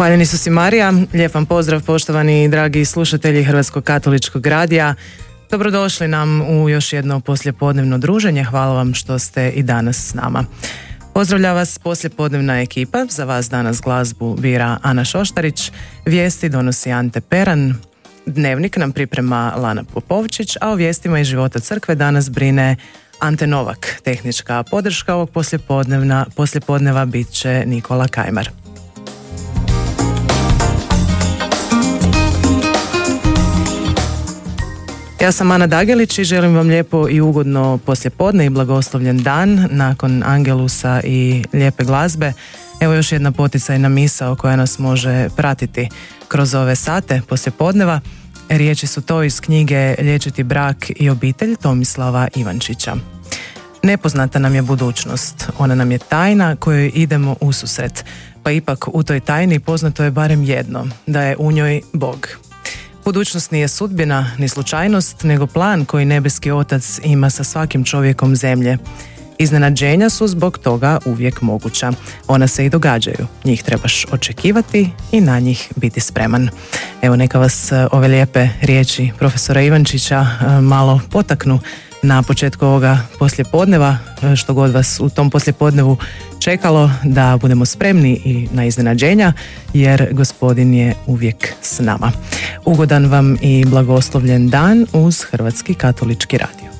Hvaljeni su si Marija, lijep vam pozdrav poštovani dragi slušatelji Hrvatskog katoličkog radija. Dobrodošli nam u još jedno poslijepodnevno druženje, hvala vam što ste i danas s nama. Pozdravlja vas poslijepodnevna ekipa, za vas danas glazbu bira Ana Šoštarić, vijesti donosi Ante Peran, dnevnik nam priprema Lana Popovčić, a o vijestima iz života crkve danas brine Ante Novak. Tehnička podrška ovog poslijepodneva bit će Nikola Kajmar. Ja sam Ana Dagelić i želim vam lijepo i ugodno poslijepodne i blagoslovljen dan nakon Angelusa i lijepe glazbe. Evo još jedna poticajna misao koja nas može pratiti kroz ove sate poslijepodneva. Riječi su to iz knjige Liječiti brak i obitelj Tomislava Ivančića. Nepoznata nam je budućnost, ona nam je tajna kojoj idemo ususret, pa ipak u toj tajni poznato je barem jedno, da je u njoj Bog. Budućnost nije sudbina ni slučajnost, nego plan koji nebeski Otac ima sa svakim čovjekom zemlje. Iznenađenja su zbog toga uvijek moguća. Ona se i događaju. Njih trebaš očekivati i na njih biti spreman. Evo neka vas ove lijepe riječi profesora Ivančića malo potaknu na početku ovoga poslijepodneva, što god vas u tom poslijepodnevu čekalo, da budemo spremni i na iznenađenja, jer Gospodin je uvijek s nama. Ugodan vam i blagoslovljen dan uz Hrvatski katolički radio.